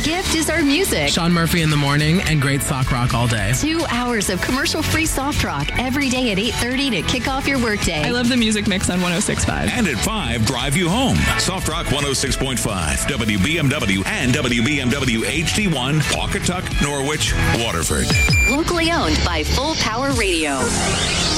gift is our music. Sean Murphy in the morning and great sock rock all day. 2 hours of commercial-free soft rock every day at 8:30 to kick off your workday. I love the music mix on 106.5. And at 5, drive you home. Soft Rock 106.5, WBMW and WBMW HD1, Pawcatuck, Norwich, Waterford. Locally owned by Full Power Radio.